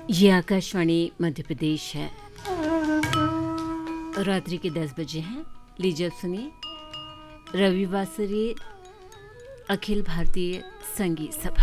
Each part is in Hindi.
ये आकाशवाणी मध्य प्रदेश है। रात्रि के 10 बजे हैं। लीजिए अब सुनिए रविवासरीय अखिल भारतीय संगीत सभा।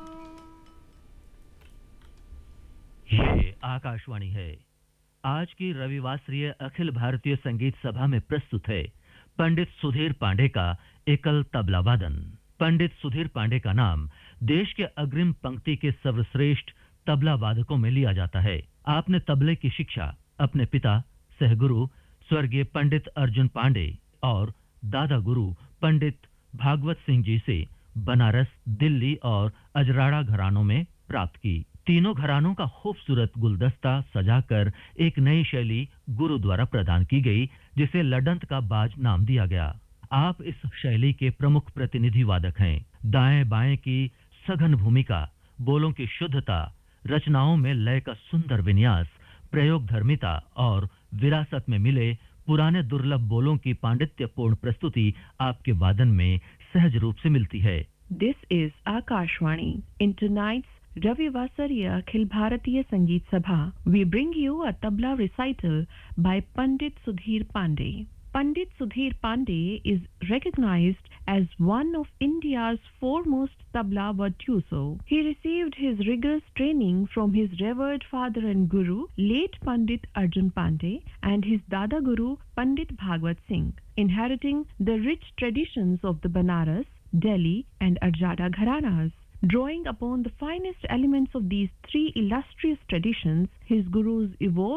ये आकाशवाणी है। आज की रविवासरीय अखिल भारतीय संगीत सभा में प्रस्तुत है पंडित सुधीर पांडे का एकल तबला वादन। पंडित सुधीर पांडे का नाम देश के अग्रिम पंक्ति के सर्वश्रेष्ठ तबला वादकों में लिया जाता है। आपने तबले की शिक्षा अपने पिता सहगुरु स्वर्गीय पंडित अर्जुन पांडे और दादा गुरु पंडित भागवत सिंह जी से बनारस, दिल्ली और अजराड़ा घरानों में प्राप्त की। तीनों घरानों का खूबसूरत गुलदस्ता सजाकर एक नई शैली गुरु द्वारा प्रदान की गई, जिसे लडंत का बाज नाम दिया गया। आप इस शैली के प्रमुख प्रतिनिधि वादक हैं। दाएं बाएं की सघन भूमिका, बोलों की शुद्धता, रचनाओं में लय का सुंदर विन्यास, प्रयोगधर्मिता और विरासत में मिले पुराने दुर्लभ बोलों की पांडित्यपूर्ण प्रस्तुति आपके वादन में सहज रूप से मिलती है। This is Akashwani. In tonight's Ravivasariya Akhil Bharatiya Sangeet Sabha, we bring you a tabla recital by Pandit Sudhir Pandey. Pandit Sudhir Pandey is recognized as one of India's foremost tabla virtuoso. He received his rigorous training from his revered father and guru, late Pandit Arjun Pandey, and his Dada Guru, Pandit Bhagwat Singh, inheriting the rich traditions of the Banaras, Delhi and Arjada Gharanas. Drawing upon the finest elements of these three illustrious traditions, his gurus evolved